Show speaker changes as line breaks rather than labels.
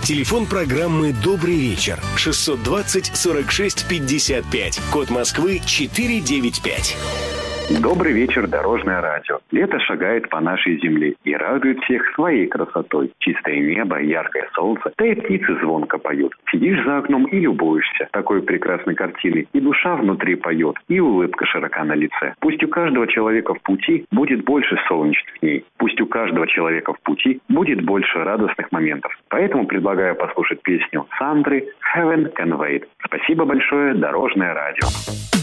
Телефон программы «Добрый вечер» 620-46-55. Код Москвы 495.
Добрый вечер, Дорожное радио. Лето шагает по нашей земле и радует всех своей красотой. Чистое небо, яркое солнце, да и птицы звонко поют. Сидишь за окном и любуешься такой прекрасной картиной. И душа внутри поет, и улыбка широка на лице. Пусть у каждого человека в пути будет больше солнечных дней. Пусть у каждого человека в пути будет больше радостных моментов. Поэтому предлагаю послушать песню Сандры «Heaven Can Wait». Спасибо большое, Дорожное радио.